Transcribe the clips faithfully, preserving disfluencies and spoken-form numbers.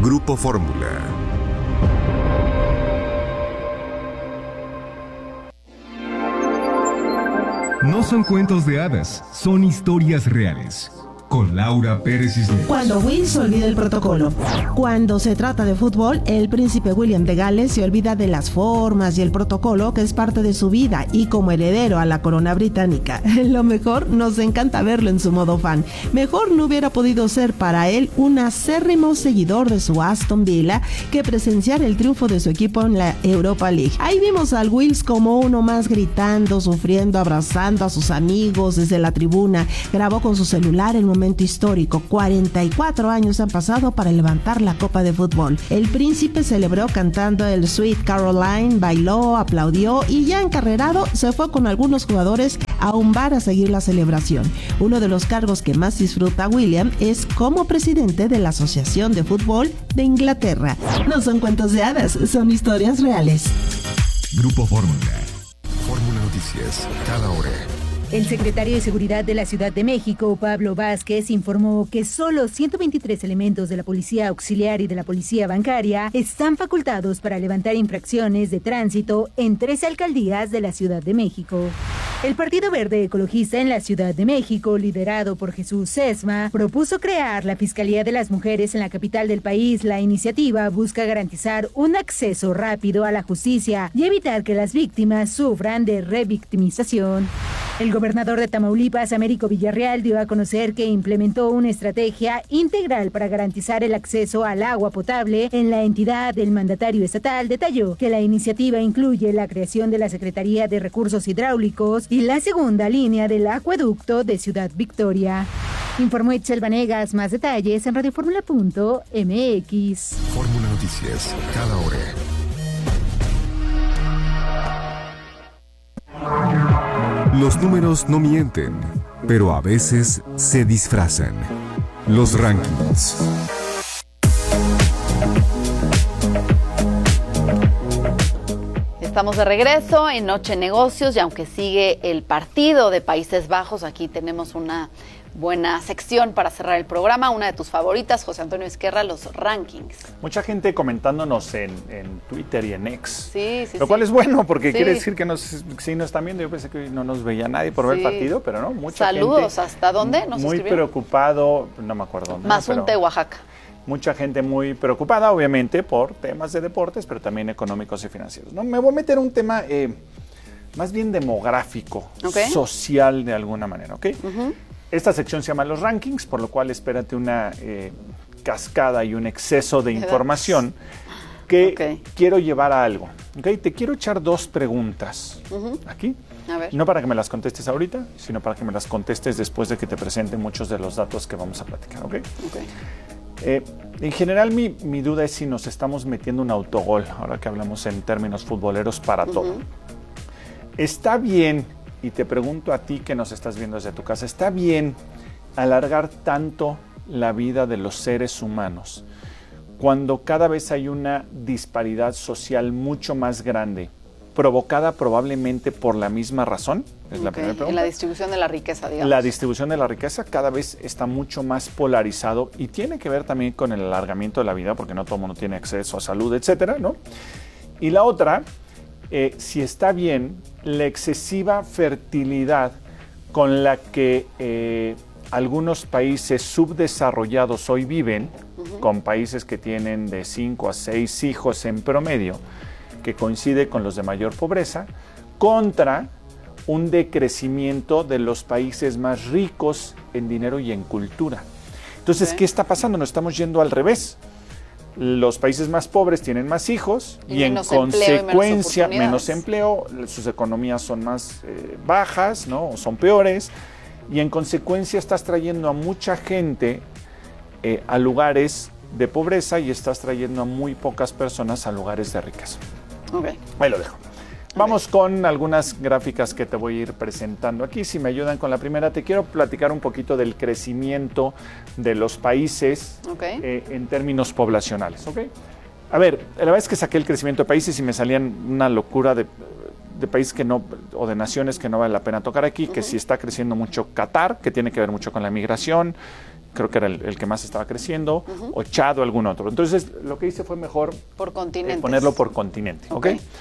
Grupo Fórmula. No son cuentos de hadas, son historias reales. Con Laura Pérez Cisneros. Cuando Will se olvida el protocolo. Cuando se trata de fútbol, el príncipe William de Gales se olvida de las formas y el protocolo que es parte de su vida y como heredero a la corona británica. Lo mejor, nos encanta verlo en su modo fan. Mejor no hubiera podido ser para él un acérrimo seguidor de su Aston Villa que presenciar el triunfo de su equipo en la Europa League. Ahí vimos al Wills como uno más gritando, sufriendo, abrazando a sus amigos desde la tribuna. Grabó con su celular el momento histórico. cuarenta y cuatro años han pasado para levantar la copa de fútbol. El príncipe celebró cantando el Sweet Caroline, bailó, aplaudió y ya encarrerado se fue con algunos jugadores a un bar a seguir la celebración. Uno de los cargos que más disfruta William es como presidente de la Asociación de Fútbol de Inglaterra. No son cuentos de hadas, son historias reales. Grupo Fórmula. Fórmula Noticias, cada hora. El secretario de Seguridad de la Ciudad de México, Pablo Vázquez, informó que solo ciento veintitrés elementos de la Policía Auxiliar y de la Policía Bancaria están facultados para levantar infracciones de tránsito en trece alcaldías de la Ciudad de México. El Partido Verde Ecologista en la Ciudad de México, liderado por Jesús Sesma, propuso crear la Fiscalía de las Mujeres en la capital del país. La iniciativa busca garantizar un acceso rápido a la justicia y evitar que las víctimas sufran de revictimización. El gobernador de Tamaulipas, Américo Villarreal, dio a conocer que implementó una estrategia integral para garantizar el acceso al agua potable en la entidad. El mandatario estatal detalló que la iniciativa incluye la creación de la Secretaría de Recursos Hidráulicos y la segunda línea del acueducto de Ciudad Victoria. Informó Itzel Vanegas. Más detalles en radioformula punto m x. Fórmula Noticias, cada hora. Los números no mienten, pero a veces se disfrazan. Los rankings. Estamos de regreso en Noche Negocios y aunque sigue el partido de Países Bajos, aquí tenemos una buena sección para cerrar el programa, una de tus favoritas, José Antonio Izquierra, los rankings. Mucha gente comentándonos en, en Twitter y en X, sí, sí, lo cual sí. es bueno porque sí. quiere decir que nos, sí nos están viendo. Yo pensé que no nos veía nadie por ver sí. el partido, pero no, mucha Saludos, gente. ¿hasta dónde nos Muy escribieron? preocupado, no me acuerdo dónde. Mazunte, Oaxaca. Mucha gente muy preocupada, obviamente, por temas de deportes, pero también económicos y financieros. No, me voy a meter un tema eh, más bien demográfico, okay. social de alguna manera, ¿ok? Uh-huh. Esta sección se llama Los Rankings, por lo cual espérate una eh, cascada y un exceso de información que okay. quiero llevar a algo. ¿Okay? Te quiero echar dos preguntas uh-huh. aquí. A ver. No para que me las contestes ahorita, sino para que me las contestes después de que te presente muchos de los datos que vamos a platicar. ¿Okay? Okay. Eh, en general, mi, mi duda es si nos estamos metiendo un autogol, ahora que hablamos en términos futboleros para uh-huh. todo. ¿Está bien? Y te pregunto a ti que nos estás viendo desde tu casa, ¿está bien alargar tanto la vida de los seres humanos cuando cada vez hay una disparidad social mucho más grande, provocada probablemente por la misma razón? Es okay. la primera pregunta. En la distribución de la riqueza, digamos. La distribución de la riqueza cada vez está mucho más polarizado y tiene que ver también con el alargamiento de la vida, porque no todo el mundo tiene acceso a salud, etcétera, ¿no? Y la otra, eh, si está bien la excesiva fertilidad con la que eh, algunos países subdesarrollados hoy viven, uh-huh. con países que tienen de cinco a seis hijos en promedio, que coincide con los de mayor pobreza, contra un decrecimiento de los países más ricos en dinero y en cultura. Entonces, okay. ¿qué está pasando? Nos estamos yendo al revés. Los países más pobres tienen más hijos y, y en consecuencia menos, menos empleo, sus economías son más eh, bajas, ¿no? O son peores, y en consecuencia estás trayendo a mucha gente eh, a lugares de pobreza y estás trayendo a muy pocas personas a lugares de riqueza. Okay. Ahí lo dejo. Vamos con algunas gráficas que te voy a ir presentando aquí. Si me ayudan con la primera, te quiero platicar un poquito del crecimiento de los países okay. eh, en términos poblacionales. ¿Okay? A ver, la verdad es que saqué el crecimiento de países y me salían una locura de, de países que no, o de naciones que no vale la pena tocar aquí, uh-huh. que sí está creciendo mucho Qatar, que tiene que ver mucho con la migración, creo que era el, el que más estaba creciendo, uh-huh. o Chad o algún otro. Entonces, lo que hice fue mejor por continentes. Eh, ponerlo por continente. Okay. ¿Okay?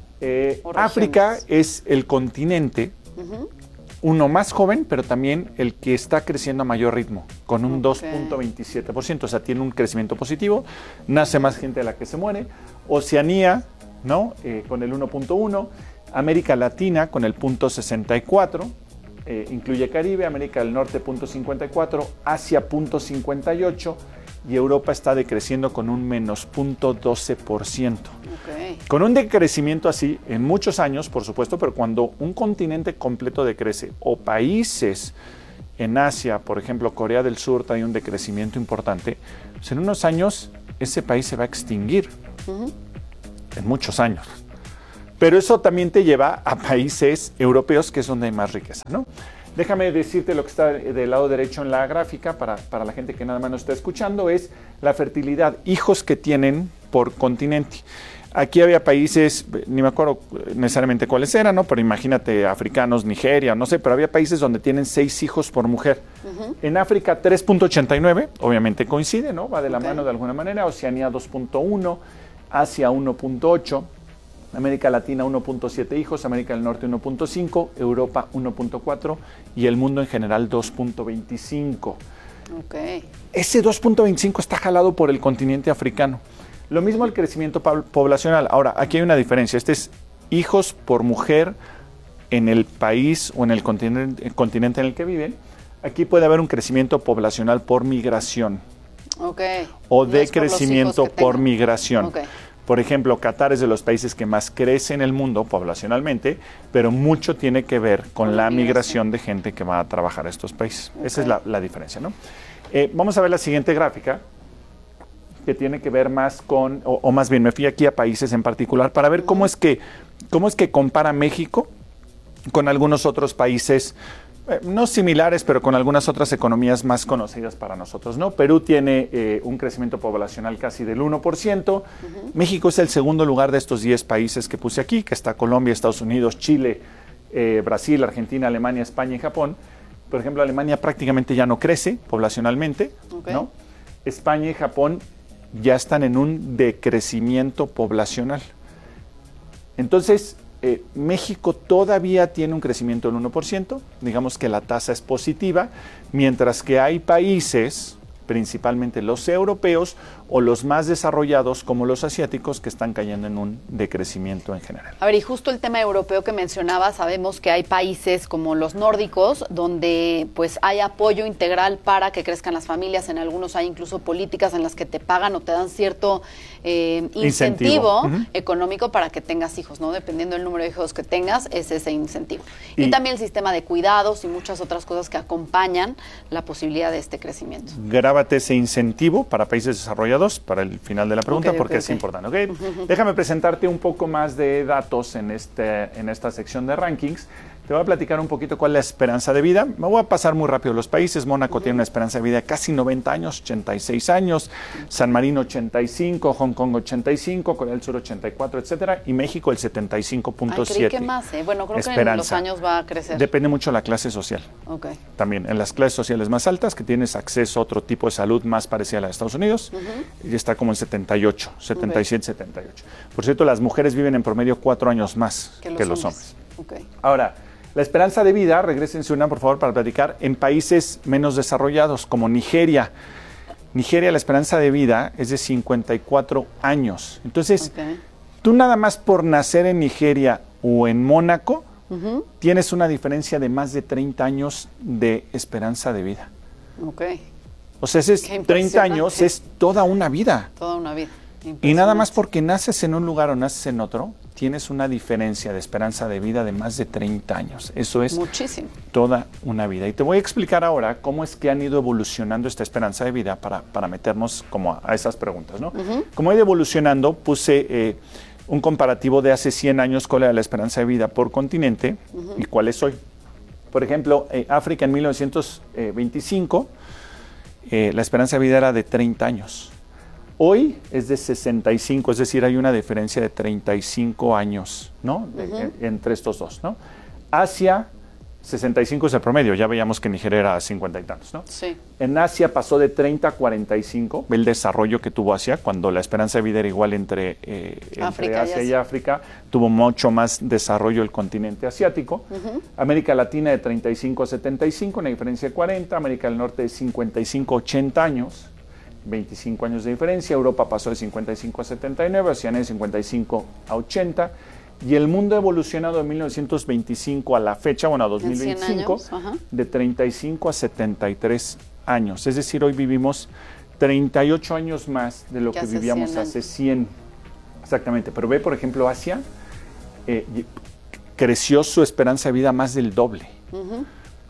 Eh, África es el continente, uh-huh. uno más joven, pero también el que está creciendo a mayor ritmo, con un okay. dos punto veintisiete por ciento. O sea, tiene un crecimiento positivo, nace más gente de la que se muere. Oceanía, ¿no? Eh, con el uno punto uno. América Latina con el punto sesenta y cuatro. Eh, incluye Caribe, América del Norte punto cincuenta y cuatro, Asia punto cincuenta y ocho y Europa está decreciendo con un menos punto doce por ciento. Okay. Con un decrecimiento así en muchos años, por supuesto, pero cuando un continente completo decrece o países en Asia, por ejemplo Corea del Sur, trae un decrecimiento importante, pues en unos años ese país se va a extinguir, uh-huh. en muchos años. Pero eso también te lleva a países europeos, que es donde hay más riqueza, ¿no? Déjame decirte lo que está del lado derecho en la gráfica, para, para la gente que nada más nos está escuchando, es la fertilidad, hijos que tienen por continente. Aquí había países, ni me acuerdo necesariamente cuáles eran, ¿no? Pero imagínate, africanos, Nigeria, no sé, pero había países donde tienen seis hijos por mujer. Uh-huh. En África, tres punto ochenta y nueve, obviamente coincide, ¿no? Va de la okay. mano de alguna manera. Oceanía, dos punto uno, Asia, uno punto ocho. América Latina uno punto siete hijos, América del Norte uno punto cinco, Europa uno punto cuatro y el mundo en general dos punto veinticinco. Okay. Ese dos punto veinticinco está jalado por el continente africano. Lo mismo el crecimiento poblacional. Ahora, aquí hay una diferencia. Este es hijos por mujer en el país o en el continente, el continente en el que viven. Aquí puede haber un crecimiento poblacional por migración. Okay. O de no crecimiento por, por migración. Okay. Por ejemplo, Qatar es de los países que más crece en el mundo poblacionalmente, pero mucho tiene que ver con, con la migración. migración de gente que va a trabajar a estos países. Okay. Esa es la, la diferencia, ¿no? Eh, vamos a ver la siguiente gráfica, que tiene que ver más con, o, o más bien me fui aquí a países en particular para ver uh-huh. cómo es que, cómo es que compara México con algunos otros países, eh, no similares, pero con algunas otras economías más conocidas para nosotros, ¿no? Perú tiene eh, un crecimiento poblacional casi del uno por ciento. Uh-huh. México es el segundo lugar de estos diez países que puse aquí, que está Colombia, Estados Unidos, Chile, eh, Brasil, Argentina, Alemania, España y Japón. Por ejemplo, Alemania prácticamente ya no crece poblacionalmente, okay. ¿no? España y Japón ya están en un decrecimiento poblacional. Entonces, Eh, México todavía tiene un crecimiento del uno por ciento, digamos que la tasa es positiva, mientras que hay países, principalmente los europeos o los más desarrollados como los asiáticos, que están cayendo en un decrecimiento en general. A ver, y justo el tema europeo que mencionaba, sabemos que hay países como los nórdicos donde pues hay apoyo integral para que crezcan las familias, en algunos hay incluso políticas en las que te pagan o te dan cierto eh, incentivo, incentivo. Uh-huh. económico para que tengas hijos, ¿no? Dependiendo del número de hijos que tengas, es ese incentivo. Y, y también el sistema de cuidados y muchas otras cosas que acompañan la posibilidad de este crecimiento. Grábate ese incentivo para países desarrollados para el final de la pregunta, okay, porque okay, es okay. importante. ¿Okay? Uh-huh. Déjame presentarte un poco más de datos en, este, en esta sección de rankings. Te voy a platicar un poquito cuál es la esperanza de vida. Me voy a pasar muy rápido los países. Mónaco uh-huh. tiene una esperanza de vida de casi noventa años, ochenta y seis años. San Marino ochenta y cinco, Hong Kong ochenta y cinco, Corea del Sur ochenta y cuatro, etcétera. Y México el setenta y cinco punto siete. Ay, creí que más, ¿eh? Bueno, creo esperanza. que en los años va a crecer. Depende mucho de la clase social. Okay. También en las clases sociales más altas, que tienes acceso a otro tipo de salud más parecida a la de Estados Unidos, uh-huh. y está como en setenta y ocho, setenta y siete, okay. setenta y ocho. Por cierto, las mujeres viven en promedio cuatro años más que los que los hombres. hombres. Okay. Ahora, la esperanza de vida, regrésense una por favor para platicar, en países menos desarrollados como Nigeria. Nigeria, la esperanza de vida es de cincuenta y cuatro años. Entonces, okay. tú nada más por nacer en Nigeria o en Mónaco, uh-huh. tienes una diferencia de más de treinta años de esperanza de vida. Ok. O sea, ese es treinta años es toda una vida. Toda una vida. Y nada más porque naces en un lugar o naces en otro, tienes una diferencia de esperanza de vida de más de treinta años. Eso es muchísimo. Toda una vida. Y te voy a explicar ahora cómo es que han ido evolucionando esta esperanza de vida para, para meternos como a, a esas preguntas, ¿no? Uh-huh. Como ha ido evolucionando, puse eh, un comparativo de hace cien años, cuál era la esperanza de vida por continente uh-huh. y cuál es hoy. Por ejemplo, eh, África en mil novecientos veinticinco, eh, la esperanza de vida era de treinta años. Hoy es de sesenta y cinco, es decir, hay una diferencia de treinta y cinco años, ¿no? De, uh-huh. entre estos dos, ¿no? Asia sesenta y cinco es el promedio, ya veíamos que Nigeria era cincuenta y tantos, ¿no? Sí. En Asia pasó de treinta a cuarenta y cinco, el desarrollo que tuvo Asia, cuando la esperanza de vida era igual entre, eh, entre África Asia y y África, tuvo mucho más desarrollo el continente asiático. Uh-huh. América Latina de treinta y cinco a setenta y cinco, una diferencia de cuarenta, América del Norte de cincuenta y cinco a ochenta años, veinticinco años de diferencia, Europa pasó de cincuenta y cinco a setenta y nueve, Oceanía de cincuenta y cinco a ochenta, y el mundo ha evolucionado de mil novecientos veinticinco a la fecha, bueno, a dos mil veinticinco, de treinta y cinco a setenta y tres años. Es decir, hoy vivimos treinta y ocho años más de lo que, que vivíamos hace cien. Exactamente. Pero ve, por ejemplo, Asia eh, creció su esperanza de vida más del doble. Uh-huh.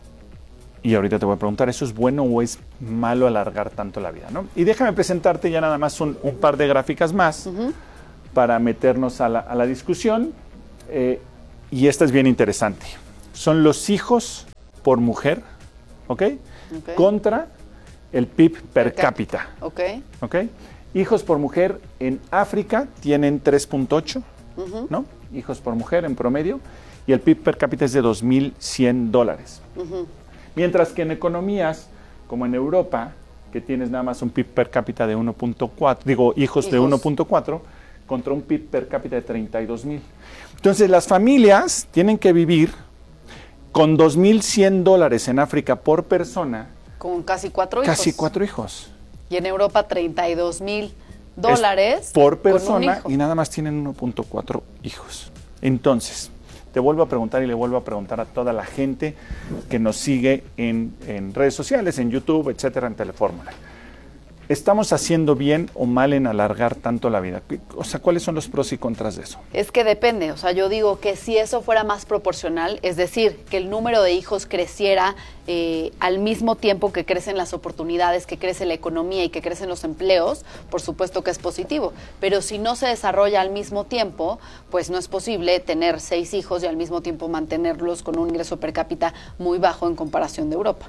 Y ahorita te voy a preguntar, ¿eso es bueno o es malo alargar tanto la vida, ¿no? Y déjame presentarte ya nada más un, un par de gráficas más. Uh-huh. Para meternos a la, a la discusión, eh, y esta es bien interesante. Son los hijos por mujer, ¿ok? Okay. Contra el P I B per, per cápita. Okay. ¿Ok? Hijos por mujer en África tienen tres punto ocho, uh-huh. ¿no? Hijos por mujer en promedio, y el P I B per cápita es de dos mil cien dólares. Uh-huh. Mientras que en economías como en Europa, que tienes nada más un P I B per cápita de uno punto cuatro, digo, hijos, hijos. de uno punto cuatro, contra un P I B per cápita de treinta y dos mil. Entonces, las familias tienen que vivir con dos mil cien dólares en África por persona. Con casi cuatro hijos. Casi cuatro hijos. Y en Europa, treinta y dos mil dólares por persona, y nada más tienen uno punto cuatro hijos. Entonces, te vuelvo a preguntar y le vuelvo a preguntar a toda la gente que nos sigue en, en redes sociales, en YouTube, etcétera, en Telefórmula. ¿Estamos haciendo bien o mal en alargar tanto la vida? O sea, ¿cuáles son los pros y contras de eso? Es que depende. O sea, yo digo que si eso fuera más proporcional, es decir, que el número de hijos creciera eh, al mismo tiempo que crecen las oportunidades, que crece la economía y que crecen los empleos, por supuesto que es positivo. Pero si no se desarrolla al mismo tiempo, pues no es posible tener seis hijos y al mismo tiempo mantenerlos con un ingreso per cápita muy bajo en comparación de Europa.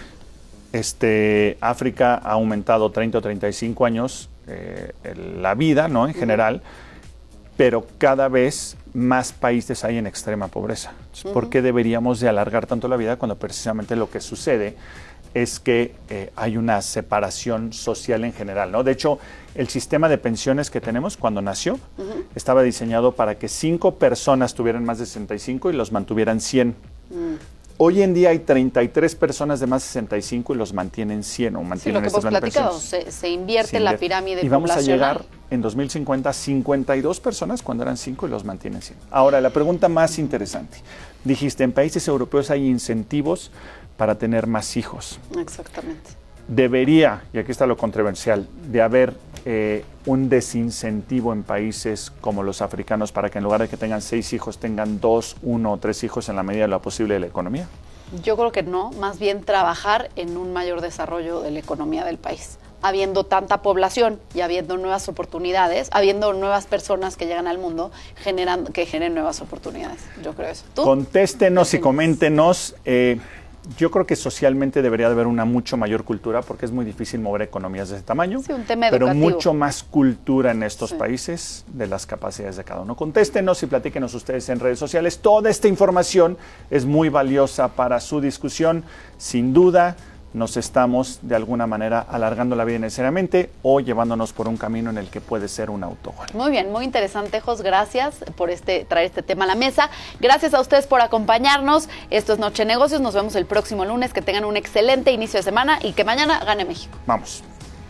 Este, África ha aumentado treinta o treinta y cinco años eh, la vida, ¿no? En general, uh-huh. pero cada vez más países hay en extrema pobreza. Uh-huh. ¿Por qué deberíamos de alargar tanto la vida cuando precisamente lo que sucede es que eh, hay una separación social en general, ¿no? De hecho, el sistema de pensiones que tenemos cuando nació uh-huh. estaba diseñado para que cinco personas tuvieran más de sesenta y cinco y los mantuvieran cien. Uh-huh. Hoy en día hay treinta y tres personas de más de sesenta y cinco y los mantienen cien o mantienen sí, este plan de pensiones. Se, se invierte se la pirámide y vamos a llegar en dos mil cincuenta a cincuenta y dos personas cuando eran cinco y los mantienen cien. Ahora, la pregunta más interesante. Dijiste, en países europeos hay incentivos para tener más hijos. Exactamente. Debería, y aquí está lo controversial, de haber eh, un desincentivo en países como los africanos para que en lugar de que tengan seis hijos, tengan dos, uno o tres hijos en la medida de lo posible de la economía. Yo creo que no, más bien trabajar en un mayor desarrollo de la economía del país. Habiendo tanta población y habiendo nuevas oportunidades, habiendo nuevas personas que llegan al mundo, generan, que generen nuevas oportunidades. Yo creo eso. ¿Tú? Contéstenos y coméntenos. Eh, Yo creo que socialmente debería de haber una mucho mayor cultura porque es muy difícil mover economías de ese tamaño, sí, un tema pero educativo. Mucho más cultura en estos sí. países de las capacidades de cada uno. Contéstenos y platíquenos ustedes en redes sociales. Toda esta información es muy valiosa para su discusión. Sin duda, nos estamos de alguna manera alargando la vida innecesariamente o llevándonos por un camino en el que puede ser un autogol. Muy bien, muy interesante, Jos. Gracias por este traer este tema a la mesa. Gracias a ustedes por acompañarnos. Esto es Noche de Negocios. Nos vemos el próximo lunes. Que tengan un excelente inicio de semana y que mañana gane México. Vamos.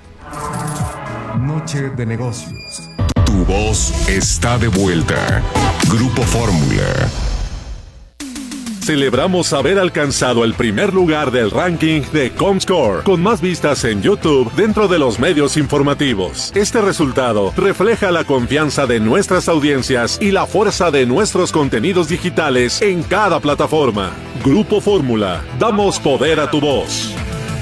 Noche de Negocios. Tu voz está de vuelta. Grupo Fórmula. Celebramos haber alcanzado el primer lugar del ranking de Comscore, con más vistas en YouTube dentro de los medios informativos. Este resultado refleja la confianza de nuestras audiencias y la fuerza de nuestros contenidos digitales en cada plataforma. Grupo Fórmula, damos poder a tu voz.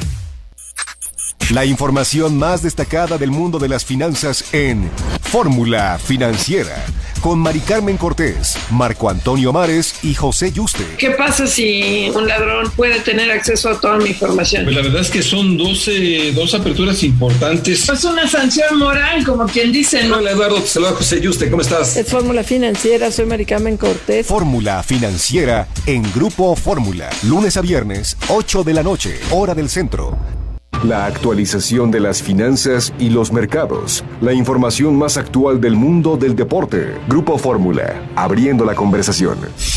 La información más destacada del mundo de las finanzas en Fórmula Financiera, con Mari Carmen Cortés, Marco Antonio Mares y José Yuste. ¿Qué pasa si un ladrón puede tener acceso a toda mi información? Pues la verdad es que son doce, dos aperturas importantes. Es una sanción moral, como quien dice, ¿no? Hola Eduardo, te saluda José Yuste, ¿cómo estás? Es Fórmula Financiera, soy Mari Carmen Cortés. Fórmula Financiera en Grupo Fórmula, lunes a viernes, ocho de la noche, hora del centro. La actualización de las finanzas y los mercados. La información más actual del mundo del deporte. Grupo Fórmula, abriendo la conversación.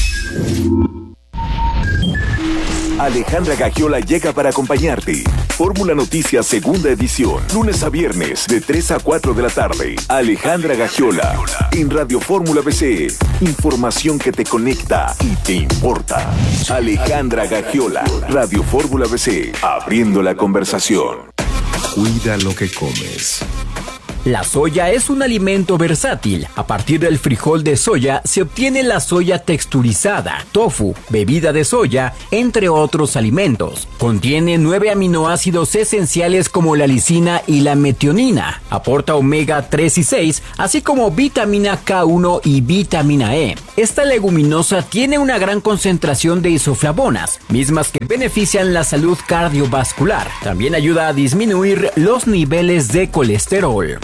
Alejandra Gagiola llega para acompañarte. Fórmula Noticias segunda edición, lunes a viernes de tres a cuatro de la tarde. Alejandra Gagiola en Radio Fórmula B C. Información que te conecta y te importa. Alejandra Gagiola, Radio Fórmula B C, abriendo la conversación. Cuida lo que comes. La soya es un alimento versátil. A partir del frijol de soya se obtiene la soya texturizada, tofu, bebida de soya, entre otros alimentos. Contiene nueve aminoácidos esenciales como la lisina y la metionina. Aporta omega tres y seis, así como vitamina K uno y vitamina E. Esta leguminosa tiene una gran concentración de isoflavonas, mismas que benefician la salud cardiovascular. También ayuda a disminuir los niveles de colesterol.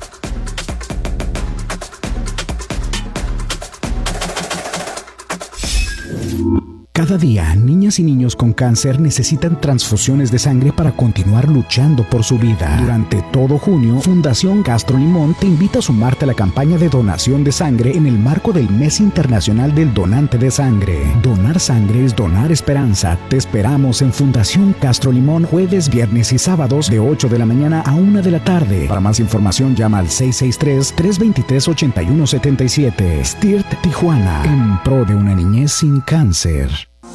Cada día, niñas y niños con cáncer necesitan transfusiones de sangre para continuar luchando por su vida. Durante todo junio, Fundación Castro Limón te invita a sumarte a la campaña de donación de sangre en el marco del Mes Internacional del Donante de Sangre. Donar sangre es donar esperanza. Te esperamos en Fundación Castro Limón jueves, viernes y sábados de ocho de la mañana a una de la tarde. Para más información llama al seis seis tres, tres dos tres, ocho uno siete siete. S T I R T Tijuana, en pro de una niñez sin cáncer.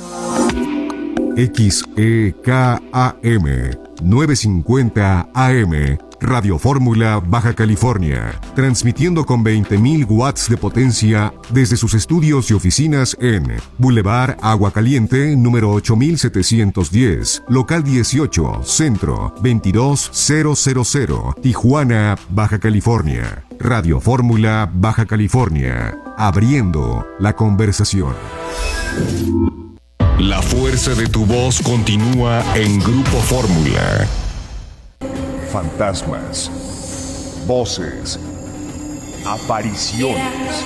X E K A M novecientos cincuenta A M, Radio Fórmula, Baja California, transmitiendo con veinte mil watts de potencia desde sus estudios y oficinas en Boulevard Agua Caliente, número ocho mil setecientos diez, local dieciocho, centro, veintidós mil, Tijuana, Baja California. Radio Fórmula, Baja California, abriendo la conversación. La fuerza de tu voz continúa en Grupo Fórmula. Fantasmas, voces, apariciones,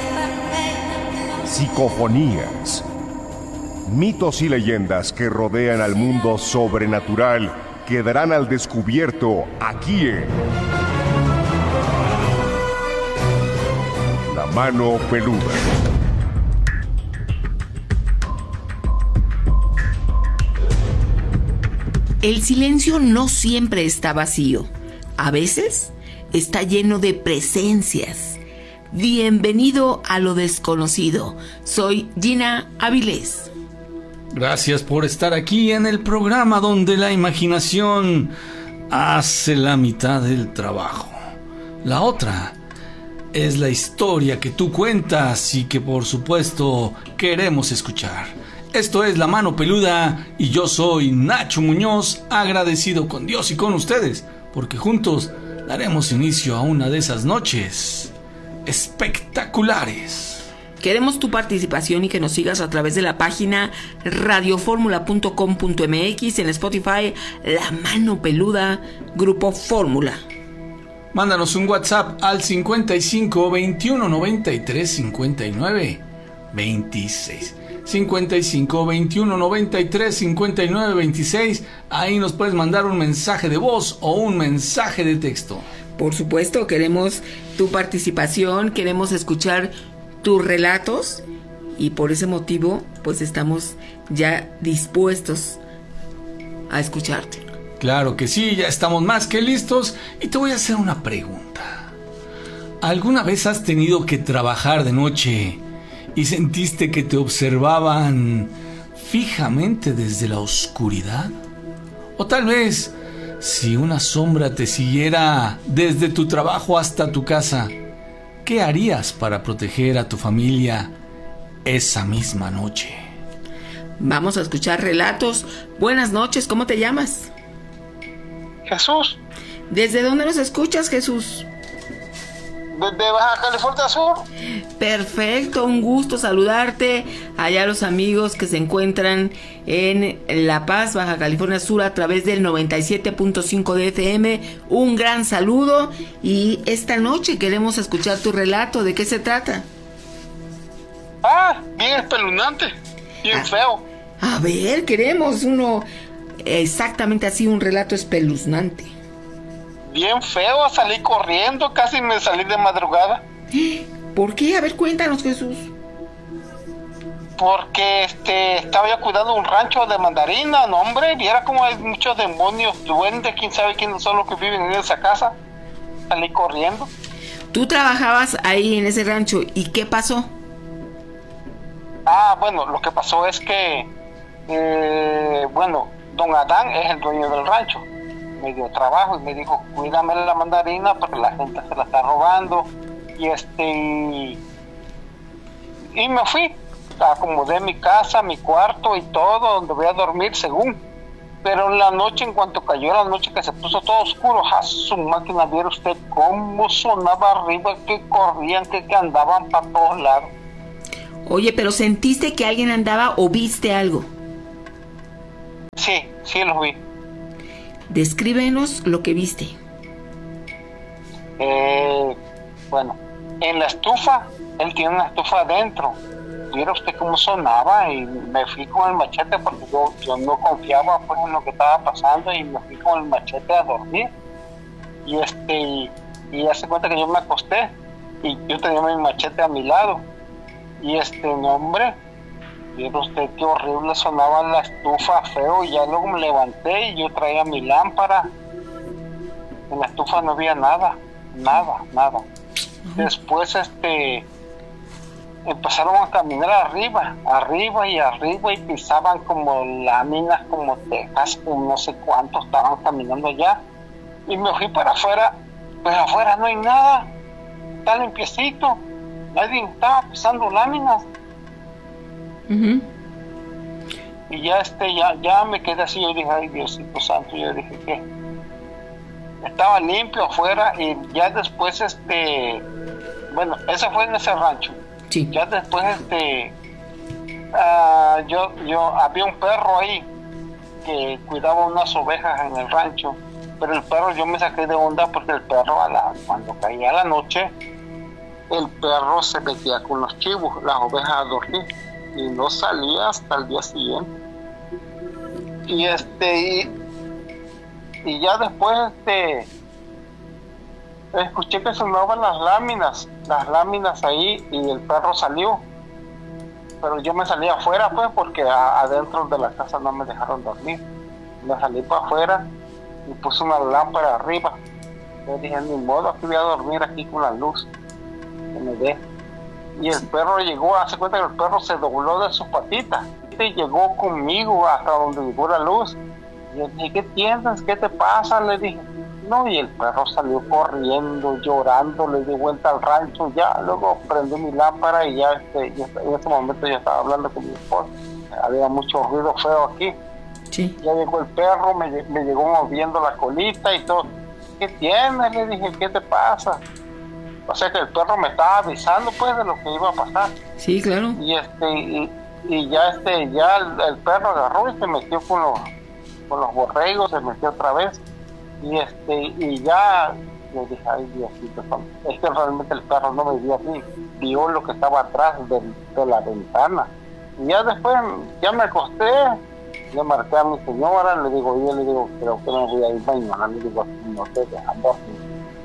psicofonías, mitos y leyendas que rodean al mundo sobrenatural quedarán al descubierto aquí en La Mano Peluda. El silencio no siempre está vacío. A veces está lleno de presencias. Bienvenido a lo desconocido. Soy Gina Avilés. Gracias por estar aquí en el programa donde la imaginación hace la mitad del trabajo. La otra es la historia que tú cuentas y que por supuesto queremos escuchar. Esto es La Mano Peluda y yo soy Nacho Muñoz, agradecido con Dios y con ustedes, porque juntos daremos inicio a una de esas noches espectaculares. Queremos tu participación y que nos sigas a través de la página radio fórmula punto com punto m x, en Spotify, La Mano Peluda, Grupo Fórmula. Mándanos un WhatsApp al cincuenta y cinco, veintiuno, noventa y tres, cincuenta y nueve, veintiséis. cincuenta y cinco, veintiuno, noventa y tres, cincuenta y nueve, veintiséis. Ahí nos puedes mandar un mensaje de voz o un mensaje de texto. Por supuesto, queremos tu participación, queremos escuchar tus relatos y por ese motivo, pues estamos ya dispuestos a escucharte. Claro que sí, ya estamos más que listos y te voy a hacer una pregunta. ¿Alguna vez has tenido que trabajar de noche y sentiste que te observaban fijamente desde la oscuridad? O tal vez, si una sombra te siguiera desde tu trabajo hasta tu casa, ¿qué harías para proteger a tu familia esa misma noche? Vamos a escuchar relatos. Buenas noches, ¿cómo te llamas? Jesús. ¿Desde dónde nos escuchas, Jesús? desde Baja California Sur. Perfecto, un gusto saludarte. Allá los amigos que se encuentran en La Paz, Baja California Sur, a través del noventa y siete punto cinco de F M. Un gran saludo. Y esta noche queremos escuchar tu relato. ¿De qué se trata? Ah, bien espeluznante, bien ah, feo. A ver, queremos uno exactamente así, un relato espeluznante. Bien feo, salí corriendo, casi me salí de madrugada. ¿Por qué? A ver, cuéntanos, Jesús. Porque este estaba yo cuidando un rancho de mandarina, no hombre, viera como hay muchos demonios, duendes, quién sabe quiénes son los que viven en esa casa. Salí corriendo. Tú trabajabas ahí en ese rancho, ¿y qué pasó? Ah, bueno, lo que pasó es que, eh, bueno, don Adán es el dueño del rancho. Me dio trabajo y me dijo, cuídame la mandarina porque la gente se la está robando. Y este, y, y me fui, acomodé mi casa, mi cuarto y todo, donde voy a dormir según. Pero en la noche, en cuanto cayó la noche que se puso todo oscuro, a su máquina, viera usted cómo sonaba arriba, que corrían, que, que andaban para todos lados. Oye, pero ¿sentiste que alguien andaba o viste algo? Sí, sí lo vi. Descríbenos lo que viste. Eh, bueno, en la estufa, él tiene una estufa adentro. Viera usted cómo sonaba y me fui con el machete porque yo, yo no confiaba pues en lo que estaba pasando y me fui con el machete a dormir. Y este, y, y hace cuenta que yo me acosté y yo tenía mi machete a mi lado. Y este hombre, viera usted qué horrible sonaba la estufa, feo, y ya luego me levanté y yo traía mi lámpara. En la estufa no había nada, nada, nada. Uh-huh. Después este empezaron a caminar arriba, arriba y arriba y pisaban como láminas, como tejas, como no sé cuántos estaban caminando allá. Y me fui para afuera, pues afuera no hay nada, está limpiecito. Nadie estaba pisando láminas. Uh-huh. Y ya este ya ya me quedé así, yo dije, ay Diosito Santo, yo dije que estaba limpio afuera. Y ya después este bueno, eso fue en ese rancho. Sí. Ya después este uh, yo yo había un perro ahí que cuidaba unas ovejas en el rancho, pero el perro yo me saqué de onda porque el perro a la, cuando caía la noche, el perro se metía con los chivos, las ovejas a dormir, y no salía hasta el día siguiente. Y este y, y ya después este escuché que sonaban las láminas, las láminas ahí, y el perro salió. Pero yo me salí afuera pues porque a, adentro de la casa no me dejaron dormir. Me salí para afuera y puse una lámpara arriba. Yo dije, ni modo, aquí voy a dormir aquí con la luz. Me ve. Y el perro llegó, hace cuenta que el perro se dobló de sus patitas y llegó conmigo hasta donde llegó la luz. Y yo dije, ¿qué tienes? ¿Qué te pasa? Le dije. No, y el perro salió corriendo, llorando, le di vuelta al rancho. Ya luego prendí mi lámpara y ya, este, ya en ese momento ya estaba hablando con mi esposa. Había mucho ruido feo aquí. Sí. Ya llegó el perro, me, me llegó moviendo la colita y todo. ¿Qué tienes? Le dije, ¿qué te pasa? O sea que el perro me estaba avisando pues de lo que iba a pasar. Sí, claro. Y este y, y ya este ya el, el perro agarró y se metió con los con los borregos, se metió otra vez. Y este y ya yo dije, ay Diosito, es que realmente el perro no me vio a mí, vio lo que estaba atrás de, de la ventana. Y ya después ya me acosté, le marqué a mi señora, le digo, yo le digo, creo que me voy a ir mañana, le digo, no te dejando así.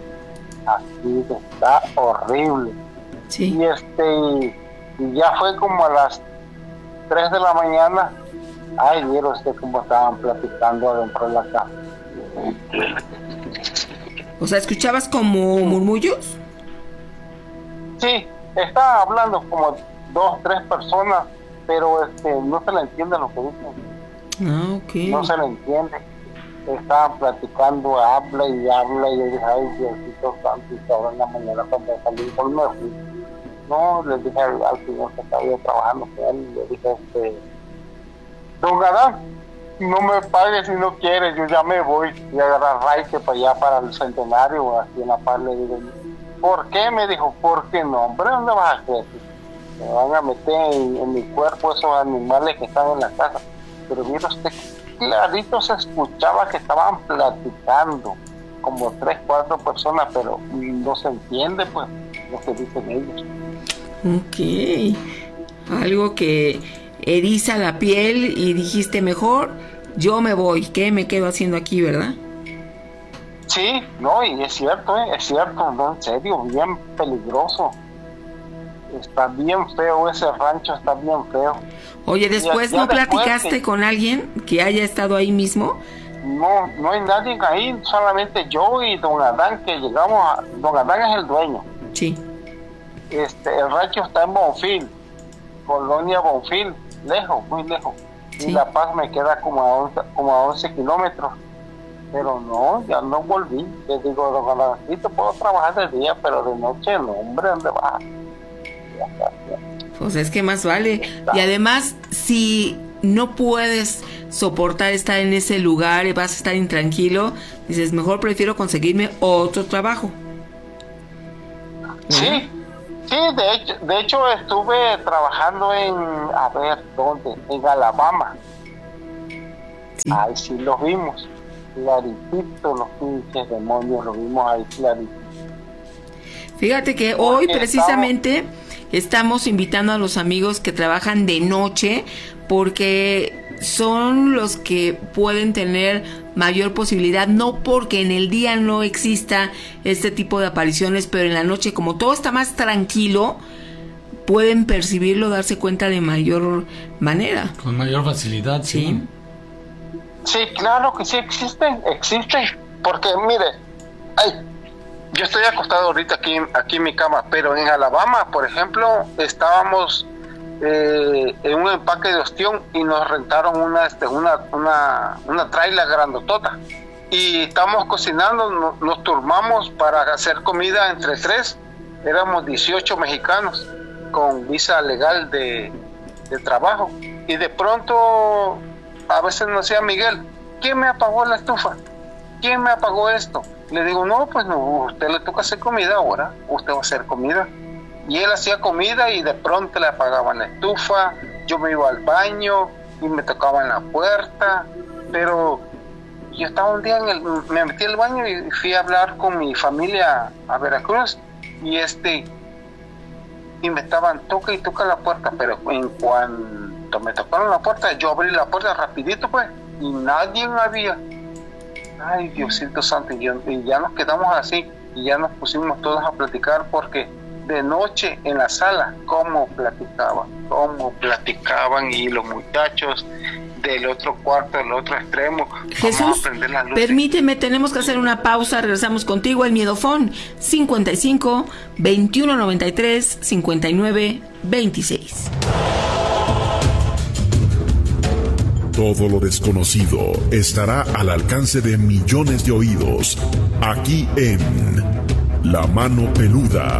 Así está horrible. Sí. Y este y, y ya fue como a las tres de la mañana. Ay, vieron usted cómo estaban platicando adentro de la casa. O sea, ¿escuchabas como murmullos? Sí, estaban hablando como dos, tres personas, pero este no se le entiende lo que dicen. Ah, ok. No se le entiende. Estaban platicando, habla y habla, y yo dije, ay Diosito Santo, y ahora en la mañana cuando salí por me fui. No, le dije al, al señor que estaba yo trabajando con él, le dije, este, don Adán, no me pague si no quiere, yo ya me voy, y agarrar raite para allá, para el centenario, aquí en La Paz, le digo, ¿Por qué? Me dijo, porque no, hombre, ¿dónde vas a creer? Me van a meter en, en mi cuerpo esos animales que están en la casa. Pero mira usted, clarito se escuchaba que estaban platicando, como tres, cuatro personas, pero no se entiende, pues, lo que dicen ellos. Ok, algo que eriza la piel y dijiste, mejor yo me voy, ¿qué me quedo haciendo aquí, verdad? Sí, no, y es cierto, ¿eh? Es cierto, no, en serio, bien peligroso. Está bien feo ese rancho, está bien feo. Oye, después, ya, ya ¿no platicaste que... con alguien que haya estado ahí mismo? No, no hay nadie ahí, solamente yo y don Adán, que llegamos a... Don Adán es el dueño. Sí. Este, el rancho está en Bonfil, Colonia Bonfil, lejos, muy lejos. Sí. Y La Paz me queda como a once, como a once kilómetros. Pero no, ya no volví. Le digo, don Adán, puedo trabajar de día, pero de noche no, hombre, ¿dónde vas? Pues es que más vale. Y además, si no puedes soportar estar en ese lugar y vas a estar intranquilo, dices, mejor prefiero conseguirme otro trabajo. Sí, sí, de hecho, de hecho estuve trabajando en, a ver, ¿dónde? En Alabama. Sí. Ahí sí los vimos, claritito, los pinches demonios, los vimos ahí clarito. Fíjate que hoy precisamente estamos... estamos invitando a los amigos que trabajan de noche, porque son los que pueden tener mayor posibilidad, no porque en el día no exista este tipo de apariciones, pero en la noche, como todo está más tranquilo, pueden percibirlo, darse cuenta de mayor manera. Con mayor facilidad, sí. Sí, claro que sí existen, existen, porque mire, ay, yo estoy acostado ahorita aquí, aquí en mi cama, pero en Alabama, por ejemplo, estábamos eh, en un empaque de ostión y nos rentaron una este, una una, una trailer grandotota. Y estábamos cocinando, no, nos turmamos para hacer comida entre tres. Éramos dieciocho mexicanos con visa legal de, de trabajo. Y de pronto, a veces nos decía Miguel, ¿quién me apagó la estufa? ¿Quién me apagó esto? Le digo, no, pues no, a usted le toca hacer comida ahora, usted va a hacer comida. Y él hacía comida y de pronto le apagaban la estufa, yo me iba al baño y me tocaban la puerta, pero yo estaba un día, en el, me metí al baño y fui a hablar con mi familia a Veracruz, y este, y me estaban, toca y toca la puerta, pero en cuanto me tocaron la puerta, yo abrí la puerta rapidito, pues, y nadie había. Ay, Diosito Santo, y, yo, y ya nos quedamos así, y ya nos pusimos todos a platicar, porque de noche en la sala, cómo platicaban, cómo platicaban, y los muchachos del otro cuarto, del otro extremo. Jesús, permíteme, tenemos que hacer una pausa, regresamos contigo al Miedofón, cincuenta y cinco, veintiuno noventa y tres, cincuenta y nueve, veintiséis. Todo lo desconocido estará al alcance de millones de oídos, aquí en La Mano Peluda,